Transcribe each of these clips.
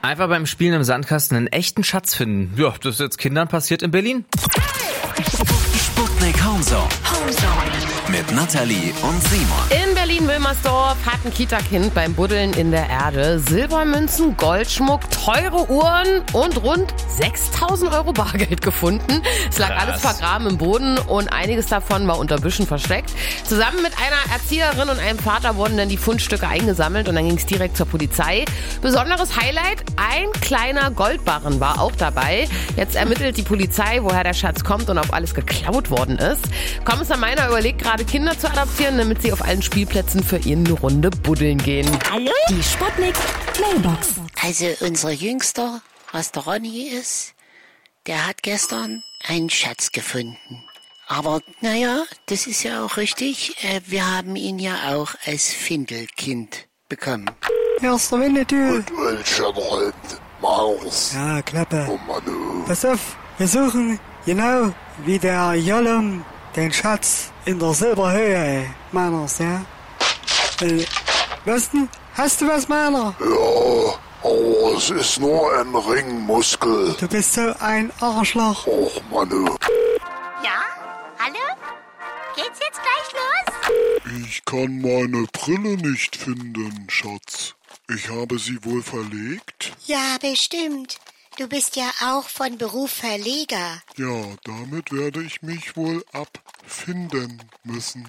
Einfach beim Spielen im Sandkasten einen echten Schatz finden. Ja, das ist jetzt Kindern passiert in Berlin. Sputnik Homezone. Mit Nathalie und Simon. In Berlin-Wilmersdorf hat ein Kita-Kind beim Buddeln in der Erde Silbermünzen, Goldschmuck, teure Uhren und rund 6.000 Euro Bargeld gefunden. Es lag alles vergraben im Boden und einiges davon war unter Büschen versteckt. Zusammen mit einer Erzieherin und einem Vater wurden dann die Fundstücke eingesammelt und dann ging es direkt zur Polizei. Besonderes Highlight, ein kleiner Goldbarren war auch dabei. Jetzt ermittelt die Polizei, woher der Schatz kommt und ob alles geklaut worden ist. Kommissar Meiner überlegt gerade, Kinder zu adoptieren, damit sie auf allen Spielplätzen für ihn eine Runde buddeln gehen. Hallo? Die Sputnik Mailbox. Also unser Jüngster, was der Ronny ist, der hat gestern einen Schatz gefunden. Aber naja, das ist ja auch richtig. Wir haben ihn ja auch als Findelkind bekommen. Erster Winnetou. Und welcher Hund? Maus. Ja, Klappe. Oh Mann. Pass auf, wir suchen genau wie der Jollum den Schatz in der Silberhöhe Meiners, ja? Was denn? Hast du was, Meiner? Ja, aber es ist nur ein Ringmuskel. Du bist so ein Arschloch. Och Mann. Ja? Hallo? Geht's jetzt gleich los? Ich kann meine Brille nicht finden, Schatz. Ich habe sie wohl verlegt? Ja, bestimmt. Du bist ja auch von Beruf Verleger. Ja, damit werde ich mich wohl abfinden müssen.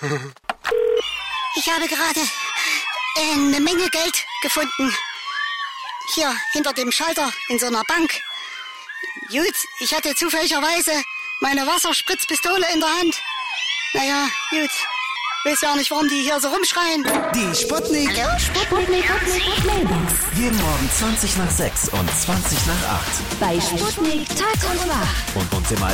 Ich habe gerade eine Menge Geld gefunden. Hier, hinter dem Schalter in so einer Bank. Gut, ich hatte zufälligerweise meine Wasserspritzpistole in der Hand. Naja, gut. Weiß ja nicht, warum die hier so rumschreien. Die Sputnik. Hallo? Sputnik Mailbox. Jeden Morgen 20 nach 6 und 20 nach 8. Bei Sputnik Tag und Nacht. Und immer